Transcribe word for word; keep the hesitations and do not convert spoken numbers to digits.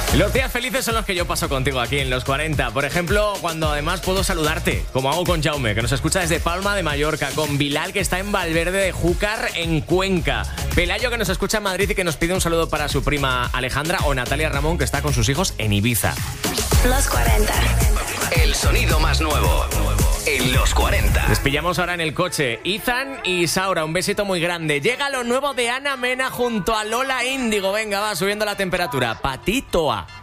Los días felices son los que yo paso contigo aquí en Los cuarenta. Por ejemplo, cuando además puedo saludarte, como hago con Jaume, que nos escucha desde Palma de Mallorca, con Bilal, que está en Valverde de Júcar, en Cuenca, Pelayo, que nos escucha en Madrid y que nos pide un saludo para su prima Alejandra, o Natalia Ramón, que está con sus hijos en Ibiza. Los cuarenta. El sonido más nuevo en Los cuarenta. Les pillamos ahora en el coche. Ethan y Saura, un besito muy grande. Llega lo nuevo de Ana Mena junto a Lola Índigo. Venga, va subiendo la temperatura. Patitoa.